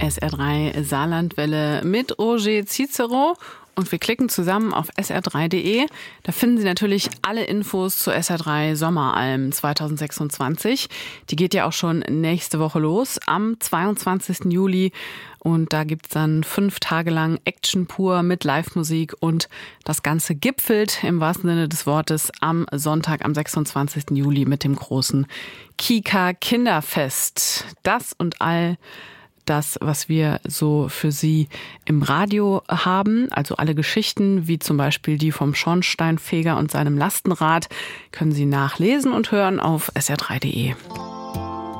SR3 Saarlandwelle mit Roger Cicero. Und wir klicken zusammen auf sr3.de. Da finden Sie natürlich alle Infos zur SR3 Sommeralm 2026. Die geht ja auch schon nächste Woche los, am 22. Juli. Und da gibt's dann 5 Tage lang Action pur mit Live-Musik. Und das Ganze gipfelt im wahrsten Sinne des Wortes am Sonntag, am 26. Juli mit dem großen Kika Kinderfest. Das und all das, was wir so für Sie im Radio haben, also alle Geschichten, wie zum Beispiel die vom Schornsteinfeger und seinem Lastenrad, können Sie nachlesen und hören auf sr3.de.